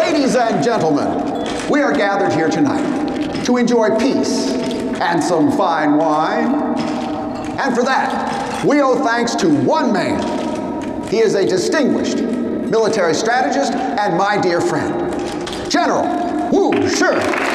Ladies and gentlemen, we are gathered here tonight to enjoy peace and some fine wine. And for that, we owe thanks to one man. He is a distinguished military strategist and my dear friend, General Wu Shi.